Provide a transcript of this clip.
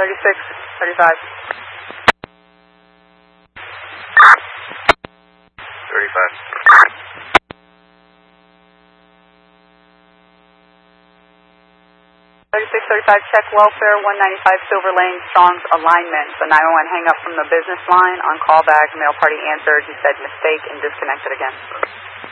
3635. 35. 3635, check welfare, 195 Silver Lane, Strong's alignment. The 911 hang up from the business line. On callback, male party answered. He said mistake and disconnected again.